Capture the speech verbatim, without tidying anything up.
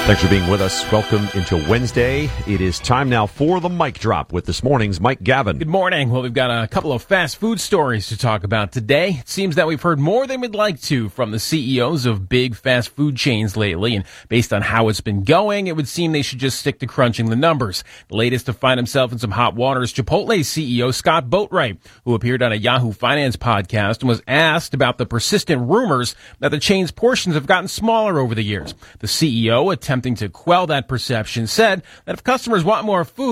Thanks for being with us. Welcome into Wednesday. It is time now for the Mic Drop with this morning's Mike Gavin. Good morning. Well, we've got a couple of fast food stories to talk about today. It seems that we've heard more than we'd like to from the C E Os of big fast food chains lately. And based on how it's been going, it would seem they should just stick to crunching the numbers. The latest to find himself in some hot water is Chipotle C E O Scott Boatwright, who appeared on a Yahoo Finance podcast and was asked about the persistent rumors that the chain's portions have gotten smaller over the years. The C E O, attempting to quell that perception, said that if customers want more food,